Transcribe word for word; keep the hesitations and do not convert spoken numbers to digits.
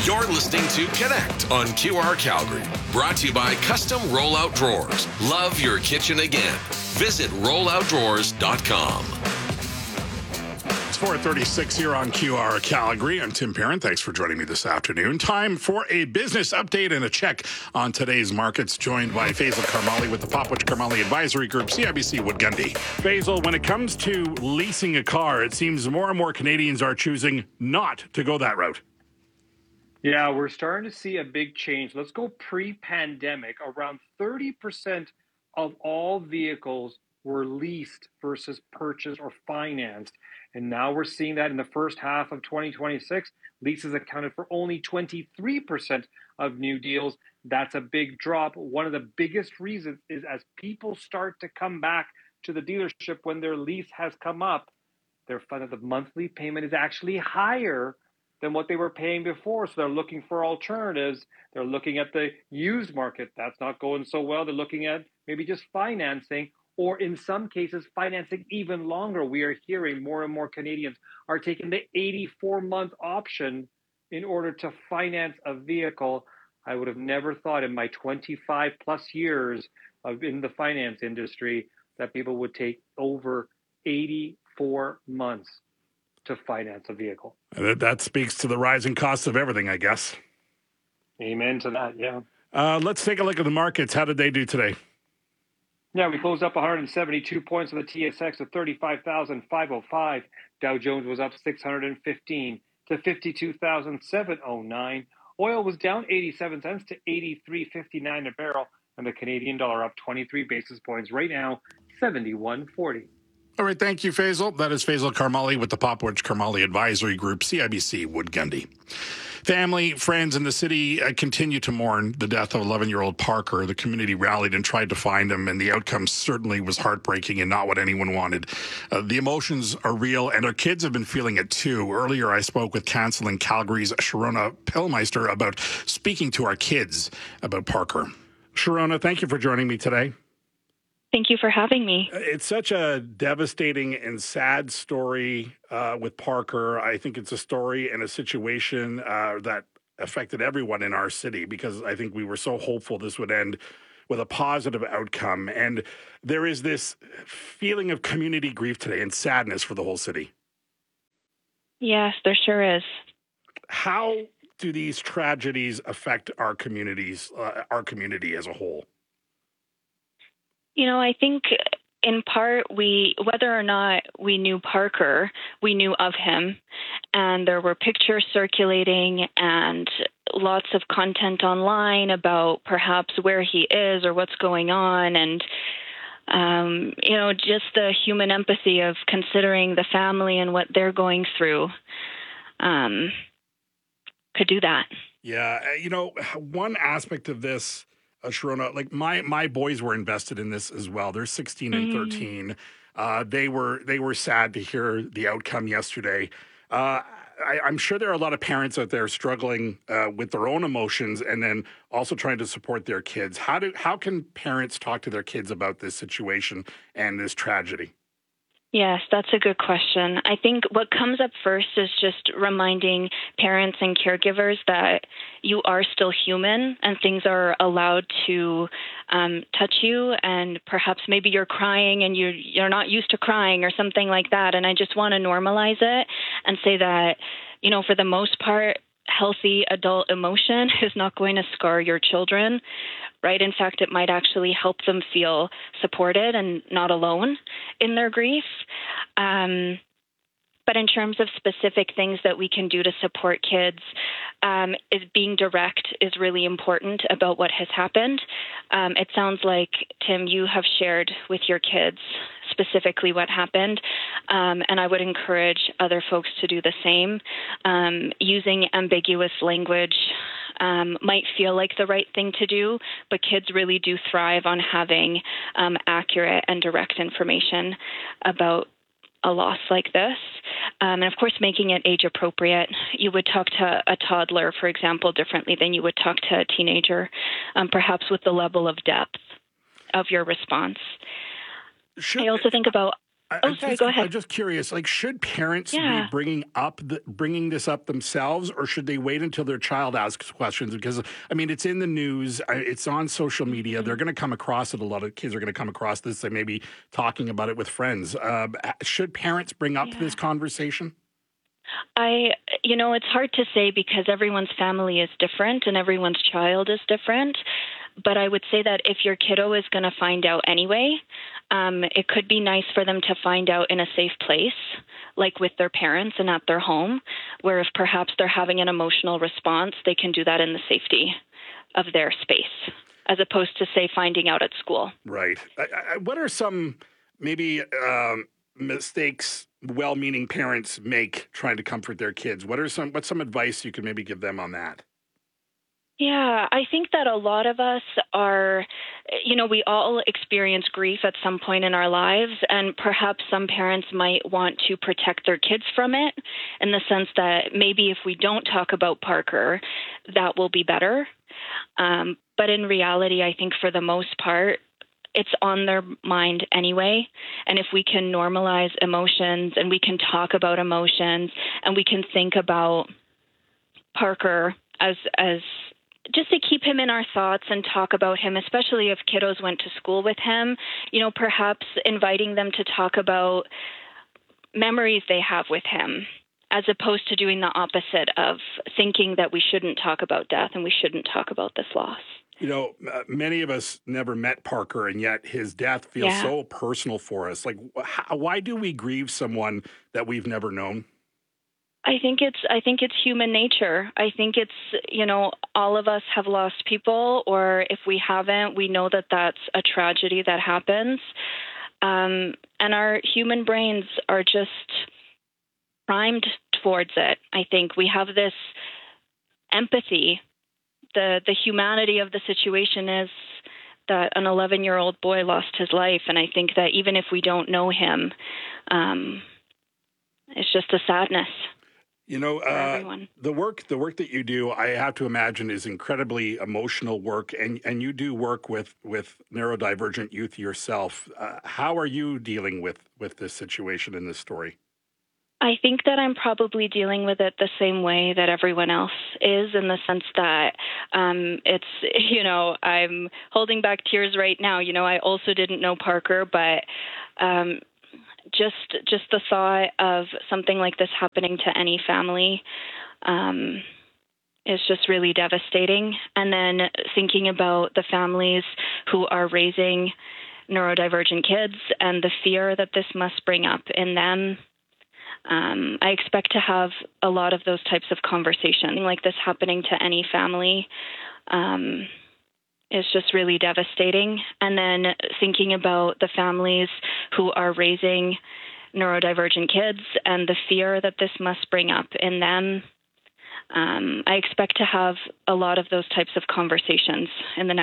You're listening to Connect on Q R Calgary. Brought to you by Custom Rollout Drawers. Love your kitchen again. Visit rollout drawers dot com. It's four thirty-six here on Q R Calgary. I'm Tim Perrin. Thanks for joining me this afternoon. Time for a business update and a check on today's markets, joined by Faisal Karmali with the Popwich Karmali Advisory Group, C I B C Wood Gundy. Faisal, when it comes to leasing a car, it seems more and more Canadians are choosing not to go that route. Yeah, we're starting to see a big change. Let's go pre-pandemic. Around thirty percent of all vehicles were leased versus purchased or financed. And now we're seeing that in the first half of twenty twenty-six, leases accounted for only twenty-three percent of new deals. That's a big drop. One of the biggest reasons is as people start to come back to the dealership when their lease has come up, their fund of the monthly payment is actually higher than what they were paying before. So they're looking for alternatives. They're looking at the used market. That's not going so well. They're looking at maybe just financing, or in some cases, financing even longer. We are hearing more and more Canadians are taking the eighty-four month option in order to finance a vehicle. I would have never thought in my twenty-five plus years of in the finance industry that people would take over eighty-four months to finance a vehicle. That, that speaks to the rising costs of everything, I guess. Amen to that, yeah. Uh, let's take a look at the markets. How did they do today? Yeah, we closed up one hundred seventy-two points on the T S X to thirty-five thousand five hundred five. Dow Jones was up six hundred fifteen to fifty-two thousand seven hundred nine. Oil was down eighty-seven cents to eighty-three fifty-nine a barrel, and the Canadian dollar up twenty-three basis points, right now seventy-one forty. All right, thank you, Faisal. That is Faisal Karmali with the Popwich Karmali Advisory Group, C I B C Wood Gundy. Family, friends in the city uh, continue to mourn the death of eleven-year-old Parker. The community rallied and tried to find him, and the outcome certainly was heartbreaking and not what anyone wanted. Uh, the emotions are real, and our kids have been feeling it too. Earlier, I spoke with Council in Calgary's Sharona Pillmeister about speaking to our kids about Parker. Sharona, thank you for joining me today. Thank you for having me. It's such a devastating and sad story uh, with Parker. I think it's a story and a situation uh, that affected everyone in our city, because I think we were so hopeful this would end with a positive outcome. And there is this feeling of community grief today and sadness for the whole city. Yes, there sure is. How do these tragedies affect our communities, uh, our community as a whole? You know, I think in part we, whether or not we knew Parker, we knew of him. And there were pictures circulating and lots of content online about perhaps where he is or what's going on. And, um, you know, just the human empathy of considering the family and what they're going through um, could do that. Yeah. You know, one aspect of this, Uh, Sharona, like my my boys were invested in this as well. They're sixteen and thirteen. Uh, they were they were sad to hear the outcome yesterday. Uh, I, I'm sure there are a lot of parents out there struggling uh, with their own emotions and then also trying to support their kids. How do how can parents talk to their kids about this situation and this tragedy? Yes, that's a good question. I think what comes up first is just reminding parents and caregivers that you are still human and things are allowed to um, touch you, and perhaps maybe you're crying and you're, you're not used to crying or something like that. And I just want to normalize it and say that, you know, for the most part, healthy adult emotion is not going to scar your children, right? In fact, it might actually help them feel supported and not alone in their grief. Um, but in terms of specific things that we can do to support kids, um, is being direct is really important about what has happened. Um, it sounds like, Tim, you have shared with your kids specifically what happened, um, and I would encourage other folks to do the same. Um, using ambiguous language um, might feel like the right thing to do, but kids really do thrive on having um, accurate and direct information about a loss like this. Um, and of course, making it age appropriate. You would talk to a toddler, for example, differently than you would talk to a teenager, um, perhaps with the level of depth of your response. Should, I also think about I, Oh, I sorry, just, go ahead. I'm just curious. Like, should parents Yeah. be bringing up the, bringing this up themselves, or should they wait until their child asks questions? Because I mean, it's in the news, I- it's on social media. Mm-hmm. They're going to come across it. A lot of kids are going to come across this. They may be talking about it with friends. Uh, should parents bring up Yeah. this conversation? I, you know, it's hard to say because everyone's family is different and everyone's child is different. But I would say that if your kiddo is going to find out anyway, um, it could be nice for them to find out in a safe place, like with their parents and at their home, where if perhaps they're having an emotional response, they can do that in the safety of their space, as opposed to, say, finding out at school. Right. I, I, what are some maybe um, mistakes well-meaning parents make trying to comfort their kids? What are some what's some advice you could maybe give them on that? Yeah, I think that a lot of us are, you know, we all experience grief at some point in our lives, and perhaps some parents might want to protect their kids from it in the sense that maybe if we don't talk about Parker, that will be better. Um, but in reality, I think for the most part, it's on their mind anyway. And if we can normalize emotions and we can talk about emotions and we can think about Parker as as just to keep him in our thoughts and talk about him, especially if kiddos went to school with him, you know, perhaps inviting them to talk about memories they have with him, as opposed to doing the opposite of thinking that we shouldn't talk about death and we shouldn't talk about this loss. You know, uh, many of us never met Parker, and yet his death feels Yeah. so personal for us. Like, wh- how, why do we grieve someone that we've never known? I think it's I think it's human nature. I think it's, you know, all of us have lost people, or if we haven't, we know that that's a tragedy that happens. Um, and our human brains are just primed towards it. I think we have this empathy. The the humanity of the situation is that an eleven-year-old boy lost his life, and I think that even if we don't know him, um, it's just a sadness. You know, for uh, everyone. the work the work that you do, I have to imagine, is incredibly emotional work, and, and you do work with, with neurodivergent youth yourself. Uh, how are you dealing with, with this situation in this story? I think that I'm probably dealing with it the same way that everyone else is, in the sense that um, it's, you know, I'm holding back tears right now. You know, I also didn't know Parker, but um, just just the thought of something like this happening to any family um, is just really devastating. And then thinking about the families who are raising neurodivergent kids and the fear that this must bring up in them. Um, I expect to have a lot of those types of conversations, like this happening to any family, um, is just really devastating. And then thinking about the families who are raising neurodivergent kids and the fear that this must bring up in them. Um, I expect to have a lot of those types of conversations in the next